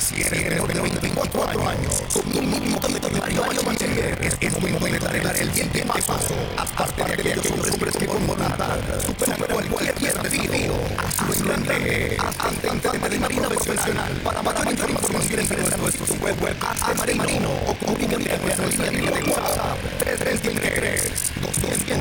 Si eres menor de 24 años, con un mínimo de varios bachiller, es momento de dar el siguiente paso. Aparte de aquellos hombres que con voluntad superan cualquier desafío. Hazlo en grande. Hazte de marina profesional. Para mayor información ingresa a nuestro sitio web, Hazte Marino, o comunícate a nuestra línea de WhatsApp 323